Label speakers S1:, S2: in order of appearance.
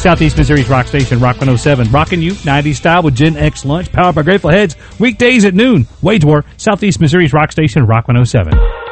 S1: Southeast Missouri's Rock Station, Rock 107. Rocking you 90s style with Gen X Lunch, powered by Grateful Heads. Weekdays at noon. Wage War, Southeast Missouri's Rock Station, Rock 107.